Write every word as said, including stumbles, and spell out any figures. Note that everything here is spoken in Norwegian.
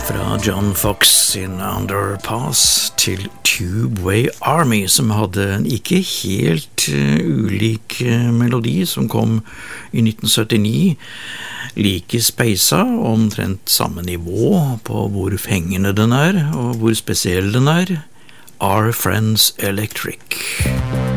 Fra John Fox sin Underpass til Tubeway Army, som hadde en ikke helt uh, ulik uh, melodi, som kom i nitten syttini, like speisa, omtrent samme nivå på hvor fengende den er, og hvor spesiell den er. Our Friends Electric.